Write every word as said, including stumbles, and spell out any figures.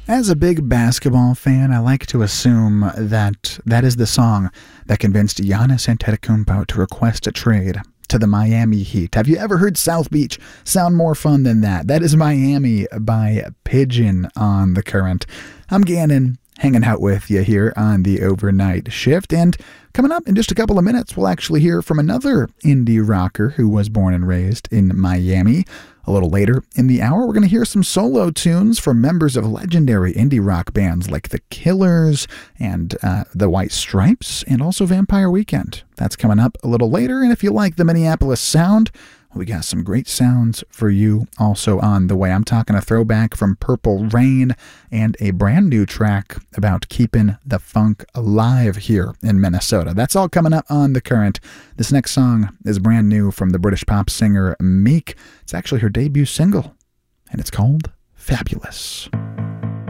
As a big basketball fan, I like to assume that that is the song that convinced Giannis Antetokounmpo to request a trade to the Miami Heat. Have you ever heard South Beach sound more fun than that? That is Miami by Pigeon on The Current. I'm Gannon, hanging out with you here on the overnight shift, and coming up in just a couple of minutes, we'll actually hear from another indie rocker who was born and raised in Miami. A little later in the hour, we're going to hear some solo tunes from members of legendary indie rock bands like The Killers and uh, The White Stripes, and also Vampire Weekend. That's coming up a little later, and if you like the Minneapolis sound, we got some great sounds for you also on the way. I'm talking a throwback from Purple Rain and a brand new track about keeping the funk alive here in Minnesota. That's all coming up on The Current. This next song is brand new from the British pop singer Meek. It's actually her debut single, and it's called Fabulous.